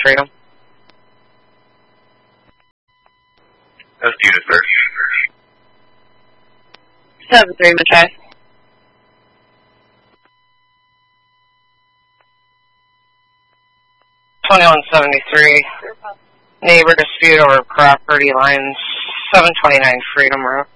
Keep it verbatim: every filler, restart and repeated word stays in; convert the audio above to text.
Freedom. That's unit thirty. seven three, Matthias. twenty-one seventy-three. Neighbor dispute over property lines, seven twenty-nine Freedom Road.